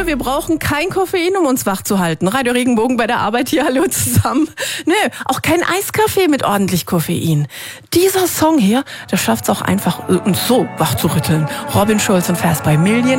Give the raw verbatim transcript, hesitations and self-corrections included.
wir brauchen kein Koffein, um uns wach zu halten. Radio Regenbogen bei der Arbeit hier, hallo zusammen. Nö, auch kein Eiskaffee mit ordentlich Koffein. Dieser Song hier, der schafft es auch einfach, uns so wach zu rütteln. Robin Schulz und Fast by Million.